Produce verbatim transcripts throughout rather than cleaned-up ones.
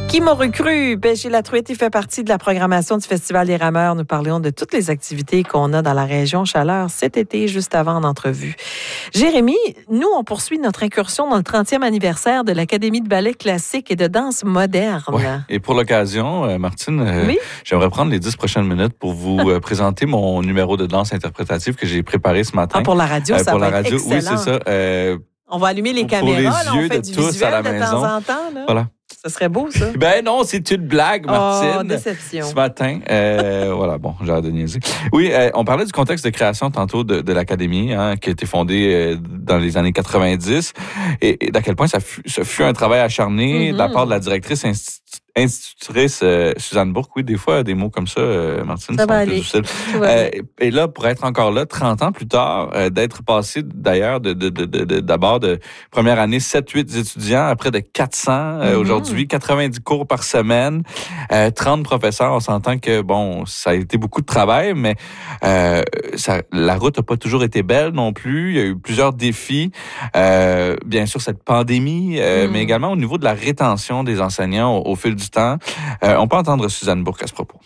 Qui m'aurait cru? Ben, Gilles Latruette, il fait partie de la programmation du Festival des Rameurs. Nous parlions de toutes les activités qu'on a dans la région Chaleur cet été, juste avant en entrevue. Jérémy, nous, on poursuit notre incursion dans le trentième anniversaire de l'Académie de ballet classique et de danse moderne. Ouais. Et pour l'occasion, euh, Martine, euh, oui? j'aimerais prendre les dix prochaines minutes pour vous euh, présenter mon numéro de danse interprétative que j'ai préparé ce matin. Ah, pour la radio, euh, ça pour va la radio, être excellent. oui, c'est ça. Euh, on va allumer les pour caméras, les là, on yeux fait de du tous visuel à la de maison. temps en temps. Là. Voilà. Ça serait beau, ça. Ben non, c'est une blague, Martine. Oh, déception. Ce matin, euh, voilà, bon, j'ai hâte de niaiser. Oui, euh, on parlait du contexte de création tantôt de, de l'Académie, hein, qui a été fondée euh, dans les années quatre-vingt-dix, et, et d'à quel point ça fut, ça fut un travail acharné mm-hmm. de la part de la directrice institu- institutrice euh, Suzanne Bourque. Oui, des fois, des mots comme ça, euh, Martine, ça sont va plus aller. difficiles. Euh, et là, pour être encore là, trente ans plus tard, euh, d'être passé d'ailleurs de, de, de, de, d'abord de première année, sept huit étudiants à près de quatre cents euh, mm-hmm. aujourd'hui, quatre-vingt-dix cours par semaine, euh, trente professeurs. On s'entend que, bon, ça a été beaucoup de travail, mais euh, ça, la route n'a pas toujours été belle non plus. Il y a eu plusieurs défis. Euh, bien sûr, cette pandémie, euh, mm. mais également au niveau de la rétention des enseignants au, au fil du temps. Euh, on peut entendre Suzanne Bourque à ce propos.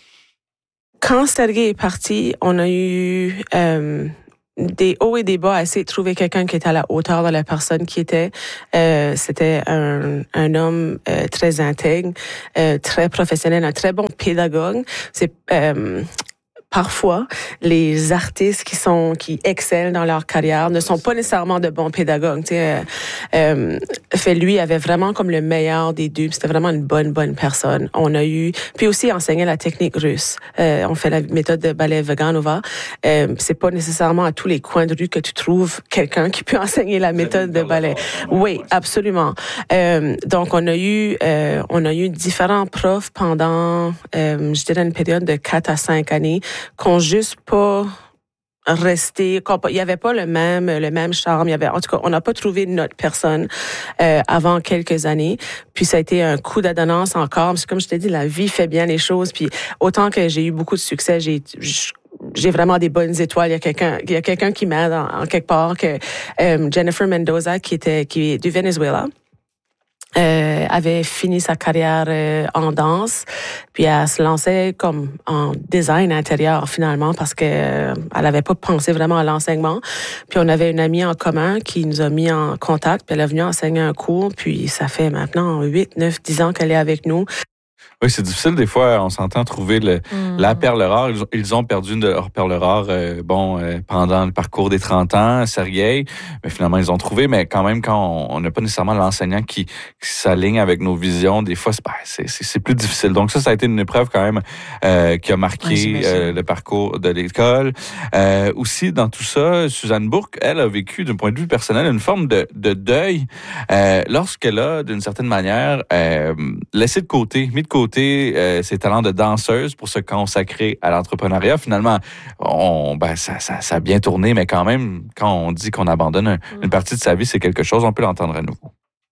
Quand Sergei est parti, on a eu euh, des hauts et des bas à essayer de trouver quelqu'un qui était à la hauteur de la personne qui était. Euh, c'était un, un homme euh, très intègre, euh, très professionnel, un très bon pédagogue. C'est euh, Parfois, les artistes qui sont qui excellent dans leur carrière ne sont pas nécessairement de bons pédagogues. Tu sais, euh, euh, fait lui avait vraiment comme le meilleur des deux. C'était vraiment une bonne bonne personne. On a eu puis aussi enseigné la technique russe. Euh, on fait la méthode de ballet Vaganova. Euh, c'est pas nécessairement à tous les coins de rue que tu trouves quelqu'un qui peut enseigner la méthode de ballet. Oui, absolument. Euh, donc on a eu euh, on a eu différents profs pendant euh, je dirais une période de quatre à cinq années. Qu'on juste pas resté, il y avait pas le même le même charme, il y avait en tout cas on n'a pas trouvé notre personne euh, avant quelques années, puis ça a été un coup d'adonnance encore, parce que comme je t'ai dit, la vie fait bien les choses, puis autant que j'ai eu beaucoup de succès, j'ai j'ai vraiment des bonnes étoiles. Il y a quelqu'un, il y a quelqu'un qui m'aide en, en quelque part, que euh, Jennifer Mendoza qui était qui est du Venezuela. Euh, avait fini sa carrière euh, en danse, puis elle se lançait comme en design intérieur finalement parce que euh, elle avait pas pensé vraiment à l'enseignement. Puis on avait une amie en commun qui nous a mis en contact, puis elle est venue enseigner un cours, puis ça fait maintenant huit, neuf, dix ans qu'elle est avec nous. Oui, c'est difficile des fois, on s'entend trouver le, mmh. la perle rare. Ils ont, ils ont perdu une de leurs perles rares euh, bon, euh, pendant le parcours des trente ans, Sergei, mais finalement ils ont trouvé, mais quand même quand on n'a pas nécessairement l'enseignant qui, qui s'aligne avec nos visions, des fois c'est, ben, c'est, c'est, c'est plus difficile. Donc ça, ça a été une épreuve quand même euh, qui a marqué ouais, euh, le parcours de l'école. Euh, aussi, dans tout ça, Suzanne Bourque, elle a vécu d'un point de vue personnel une forme de, de deuil euh, lorsqu'elle a, d'une certaine manière, euh, laissé de côté, mis de côté Euh, ses talents de danseuse pour se consacrer à l'entrepreneuriat. Finalement, on, ben, ça, ça, ça a bien tourné, mais quand même, quand on dit qu'on abandonne un, une partie de sa vie, c'est quelque chose, on peut l'entendre à nouveau.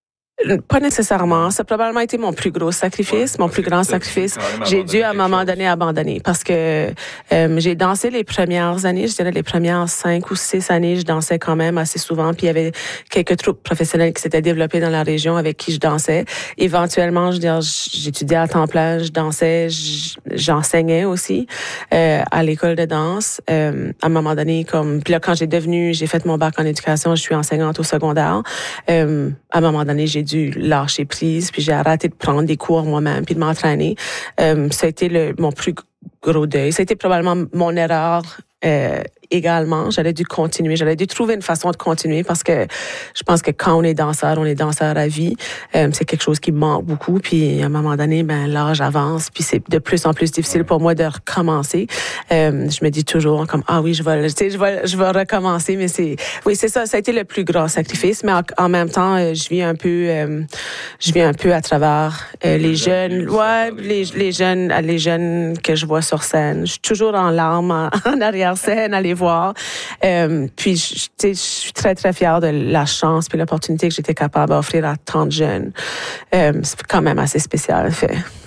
Pas nécessairement. Ça a probablement été mon plus gros sacrifice, ouais, mon plus grand sacrifice. J'ai dû à un moment donné abandonner parce que euh, j'ai dansé les premières années, je dirais les premières cinq ou six années, je dansais quand même assez souvent. Puis il y avait quelques troupes professionnelles qui s'étaient développées dans la région avec qui je dansais. Éventuellement, je veux dire, j'étudiais à temps plein, je dansais, j'enseignais aussi euh, à l'école de danse. Euh, à un moment donné, comme puis là quand j'ai devenu, j'ai fait mon bac en éducation, je suis enseignante au secondaire. Euh, à un moment donné, j'ai dû lâcher prise, puis j'ai arrêté de prendre des cours moi-même, puis de m'entraîner. Euh, ça a été le, mon plus gros deuil. Ça a été probablement mon erreur euh, également. J'aurais dû continuer. J'aurais dû trouver une façon de continuer parce que je pense que quand on est danseur, on est danseur à vie. Euh, c'est quelque chose qui me manque beaucoup. Puis à un moment donné, ben l'âge avance, puis c'est de plus en plus difficile pour moi de recommencer. Euh, je me dis toujours comme ah oui, je vais, tu sais, je vais, je vais recommencer. Mais c'est, oui, c'est ça. Ça a été le plus grand sacrifice. Mais en, en même temps, euh, je vis un peu, euh, je vis un peu à travers euh, les jeunes, ouais, les, les jeunes, les jeunes que je vois sur scène. Je suis toujours en larmes en, en arrière scène à les voir. Euh, puis, je, je suis très, très fière de la chance et l'opportunité que j'étais capable d'offrir à tant de jeunes. Euh, c'est quand même assez spécial, en fait.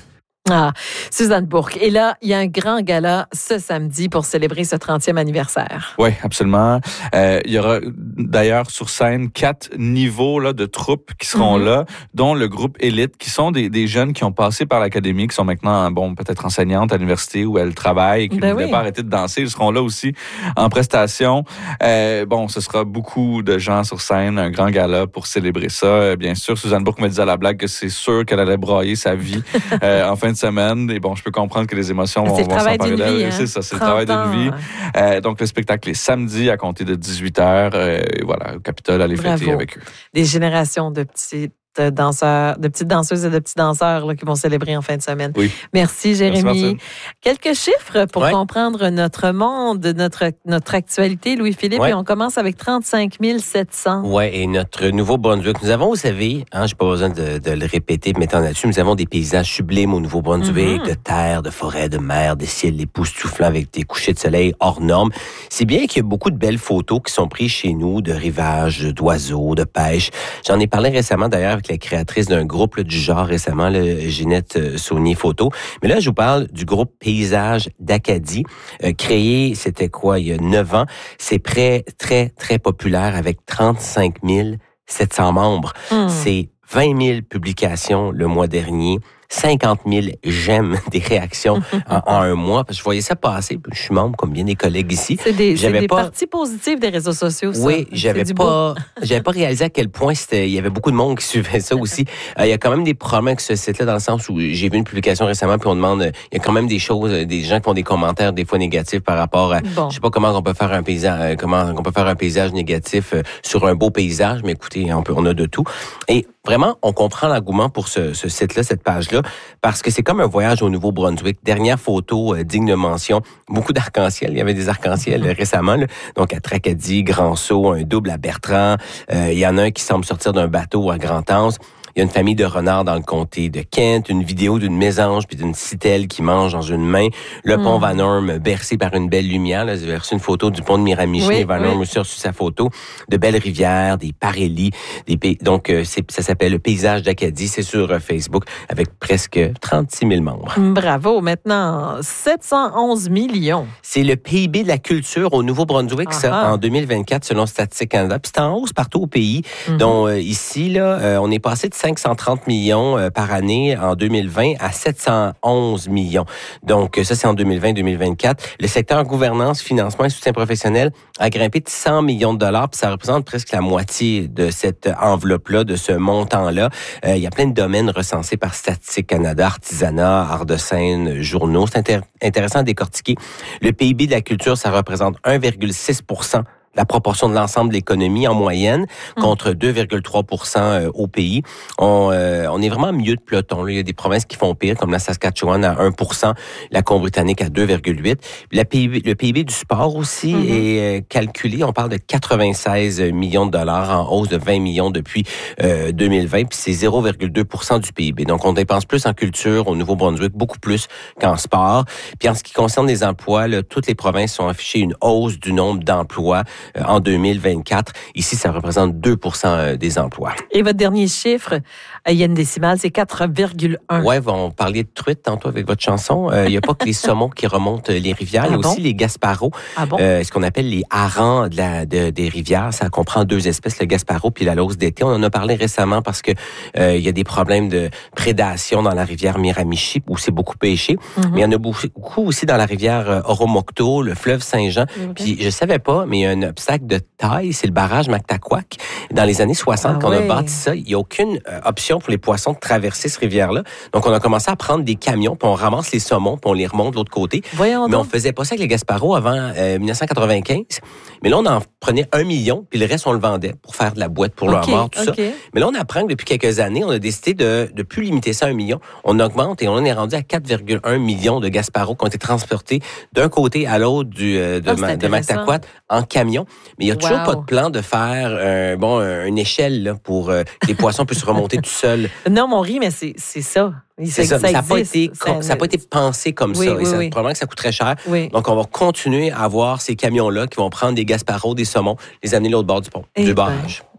Ah, Suzanne Bourque. Et là, il y a un grand gala ce samedi pour célébrer ce trentième anniversaire. Oui, absolument. Euh, il y aura d'ailleurs sur scène quatre niveaux là, de troupes qui seront mm-hmm. là, dont le groupe Élite, qui sont des, des jeunes qui ont passé par l'académie, qui sont maintenant bon peut-être enseignantes à l'université où elles travaillent, qui ben ne voulaient oui. pas arrêter de danser. Ils seront là aussi en prestation. Euh, bon, ce sera beaucoup de gens sur scène, un grand gala pour célébrer ça. Bien sûr, Suzanne Bourque me disait à la blague que c'est sûr qu'elle allait brailler sa vie euh, en fin de semaine. Et bon, je peux comprendre que les émotions vont, vont s'emparer d'elle. Hein? C'est ça, c'est le travail d'une vie. Euh, donc, le spectacle est samedi à compter de dix-huit heures. Euh, voilà, au Capitole, allez fêter avec eux. Des générations de petits de danseurs, de petites danseuses et de petits danseurs là, qui vont célébrer en fin de semaine. Oui. Merci, Jérémy. Merci, quelques chiffres pour ouais. comprendre notre monde, notre, notre actualité, Louis-Philippe. Ouais. Et on commence avec trente-cinq mille sept cents. Oui, et notre Nouveau-Brunswick. Nous avons, vous savez, hein, je n'ai pas besoin de, de le répéter, de mettre en là-dessus, nous avons des paysages sublimes au Nouveau-Brunswick, mm-hmm. de terre, de forêt, de mer, des ciels époustouflants avec des couchers de soleil hors normes. C'est bien qu'il y a beaucoup de belles photos qui sont prises chez nous, de rivages, d'oiseaux, de pêche. J'en ai parlé récemment, d'ailleurs, avec la créatrice d'un groupe là, du genre récemment, là, Ginette Saunier Photo. Mais là, je vous parle du groupe Paysage d'Acadie, euh, créé, c'était quoi, il y a neuf ans. C'est très, très, très populaire avec trente-cinq mille sept cents membres. Mmh. C'est vingt mille publications le mois dernier. cinquante mille j'aime, des réactions en, en un mois. Parce que je voyais ça passer. Je suis membre, comme bien des collègues ici. C'est des, c'est des pas... parties positives des réseaux sociaux, ça. Oui, j'avais pas, j'avais pas réalisé à quel point c'était, il y avait beaucoup de monde qui suivait ça aussi. Euh, il y a quand même des problèmes avec ce site-là, dans le sens où j'ai vu une publication récemment, puis on demande, il y a quand même des choses, des gens qui font des commentaires, des fois négatifs par rapport à, bon. je sais pas comment on peut faire un paysage, comment on peut faire un paysage négatif sur un beau paysage, mais écoutez, on peut, on a de tout. Et vraiment, on comprend l'engouement pour ce, ce site-là, cette page-là, parce que c'est comme un voyage au Nouveau-Brunswick. Dernière photo euh, digne de mention, beaucoup d'arc-en-ciel. Il y avait des arc-en-ciel mm-hmm. récemment, là. Donc à Tracadie, Grand-Sault, un double à Bertrand. Euh, il y en a un qui semble sortir d'un bateau à Grand-Anse. Il y a une famille de renards dans le comté de Kent, une vidéo d'une mésange puis d'une citelle qui mange dans une main, le mmh. pont Van Orme bercé par une belle lumière. Là, j'ai reçu une photo du pont de Miramichi, oui, Van Orme oui. aussi reçu sa photo, de belles rivières, des parélies, des pays. Donc euh, c'est, ça s'appelle le Paysage d'Acadie, c'est sur euh, Facebook avec presque trente-six mille membres. Bravo, maintenant sept cent onze millions. C'est le P I B de la culture au Nouveau-Brunswick, ah, ça, en deux mille vingt-quatre selon Statistique Canada. Puis c'est en hausse partout au pays. Mmh. Donc euh, ici là, euh, on est passé de cinq cent trente millions euh, par année en deux mille vingt à sept cent onze millions. Donc, ça, c'est en deux mille vingt deux mille vingt-quatre. Le secteur gouvernance, financement et soutien professionnel a grimpé de cent millions de dollars, puis ça représente presque la moitié de cette enveloppe-là, de ce montant-là. Euh, il y a plein de domaines recensés par Statistique Canada, artisanat, art de scène, journaux. C'est intér- intéressant à décortiquer. Le P I B de la culture, ça représente un virgule six pour cent la proportion de l'ensemble de l'économie en moyenne, contre deux virgule trois pour cent au pays. On, euh, on est vraiment milieu de peloton. Là. Il y a des provinces qui font pire, comme la Saskatchewan à un pour cent, la Colombie-Britannique à deux virgule huit pour cent. La P I B, le P I B du sport aussi mm-hmm. est euh, calculé. On parle de quatre-vingt-seize millions de dollars, en hausse de vingt millions depuis euh, deux mille vingt, puis c'est zéro virgule deux pour cent du P I B. Donc, on dépense plus en culture au Nouveau-Brunswick, beaucoup plus qu'en sport. Puis en ce qui concerne les emplois, là, toutes les provinces ont affiché une hausse du nombre d'emplois en deux mille vingt-quatre. Ici, ça représente deux pour cent des emplois. Et votre dernier chiffre, il y a une décimale, c'est quatre virgule un. Oui, on parlait de truites tantôt avec votre chanson. Il euh, n'y a pas que les saumons qui remontent les rivières, il y a ah aussi bon? les gasparos, ah bon? euh, ce qu'on appelle les harengs de la, de, des rivières. Ça comprend deux espèces, le gasparo puis la lauce d'été. On en a parlé récemment parce que euh, il y a des problèmes de prédation dans la rivière Miramichi, où c'est beaucoup pêché. Mm-hmm. Mais il y en a beaucoup aussi dans la rivière Oromocto, le fleuve Saint-Jean. Okay. Puis je savais pas, mais il y a un obstacle de taille, c'est le barrage Mactaquac. Dans les années soixante, ah, quand ouais. on a bâti ça, il n'y a aucune euh, option pour les poissons de traverser cette rivière-là. Donc, on a commencé à prendre des camions, puis on ramasse les saumons, puis on les remonte de l'autre côté. Voyons mais donc. On faisait pas ça avec les gasparos avant euh, dix-neuf cent quatre-vingt-quinze. Mais là, on en prenait un million, puis le reste, on le vendait pour faire de la boîte pour okay, le homard, tout okay. ça. Mais là, on apprend que depuis quelques années, on a décidé de de plus limiter ça à un million. On augmente et on est rendu à quatre virgule un millions de gasparos qui ont été transportés d'un côté à l'autre du euh, de, oh, ma, de Mactaquac en camion. Mais il y a toujours wow. pas de plan de faire euh, bon une échelle là, pour euh, que les poissons puissent remonter tout seuls. Non, mon riz, mais c'est c'est ça. C'est ça, ça n'a pas été ça, ça a pas été pensé comme oui, ça. Oui, et ça, oui. Probablement que ça coûte très cher. Oui. Donc, on va continuer à avoir ces camions-là qui vont prendre des gasparos, des saumons, les amener de l'autre bord du pont, et du barrage. Ben,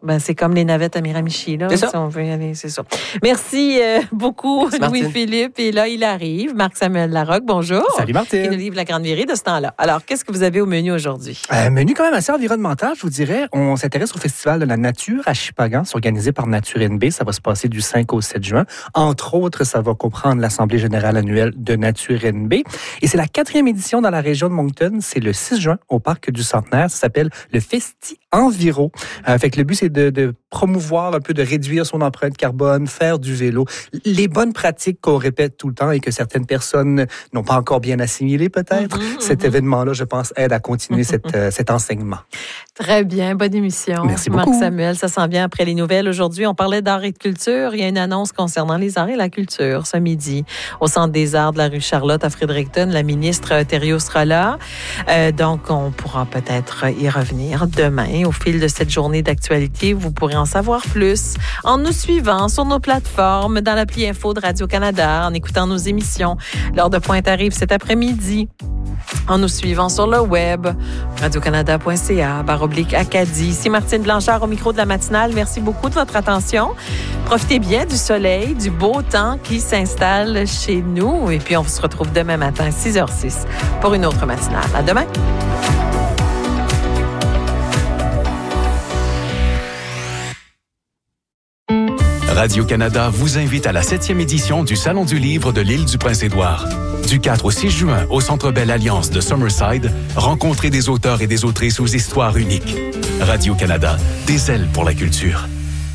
Ben, c'est comme les navettes à Miramichi, là. C'est ça. Si on veut y aller, c'est ça. Merci euh, beaucoup, Merci, Louis-Philippe. Et là, il arrive. Marc-Samuel Larocque, bonjour. Salut, Martine. Qui nous livre la grande virée de ce temps-là. Alors, qu'est-ce que vous avez au menu aujourd'hui? Un menu quand même assez environnemental, je vous dirais. On s'intéresse au Festival de la nature à Shippagan. C'est organisé par Nature N B. Ça va se passer du cinq au sept juin. Entre autres, ça va comprendre l'Assemblée générale annuelle de Nature N B. Et c'est la quatrième édition dans la région de Moncton. C'est le six juin au Parc du Centenaire. Ça s'appelle le Festi Enviro. Euh, fait que le but, c'est de, de promouvoir un peu, de réduire son empreinte carbone, faire du vélo. Les bonnes pratiques qu'on répète tout le temps et que certaines personnes n'ont pas encore bien assimilées, peut-être. Mm-hmm, Cet mm-hmm. événement-là, je pense, aide à continuer cette, euh, cet enseignement. Très bien. Bonne émission. Merci beaucoup. Marc-Samuel, ça s'en vient après les nouvelles. Aujourd'hui, on parlait d'art et de culture. Il y a une annonce concernant les arts et la culture ce midi au Centre des arts de la rue Charlotte à Fredericton. La ministre Thériault sera là. Euh, donc, on pourra peut-être y revenir demain. Au fil de cette journée d'actualité, vous pourrez en savoir plus en nous suivant sur nos plateformes, dans l'appli Info de Radio-Canada, en écoutant nos émissions. L'heure de pointe arrive cet après-midi. En nous suivant sur le web, radio-canada point c a, barre oblique Acadie. Ici Martine Blanchard au micro de la matinale. Merci beaucoup de votre attention. Profitez bien du soleil, du beau temps qui s'installe chez nous. Et puis, on se retrouve demain matin, six heures six, pour une autre matinale. À demain! Radio-Canada vous invite à la septième édition du Salon du livre de l'île du Prince-Édouard. Du quatre au six juin, au Centre Bell Alliance de Summerside, rencontrez des auteurs et des autrices aux histoires uniques. Radio-Canada, des ailes pour la culture.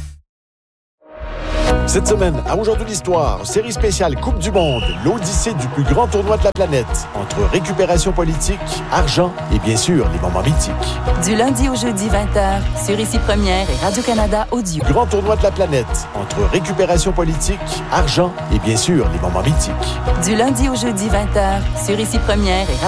Cette semaine, à Aujourd'hui l'Histoire, série spéciale Coupe du Monde, l'odyssée du plus grand tournoi de la planète, entre récupération politique, argent et bien sûr les moments mythiques. Du lundi au jeudi vingt heures, sur Ici Première et Radio-Canada Audio. Grand tournoi de la planète, entre récupération politique, argent et bien sûr les moments mythiques. Du lundi au jeudi vingt heures, sur Ici Première et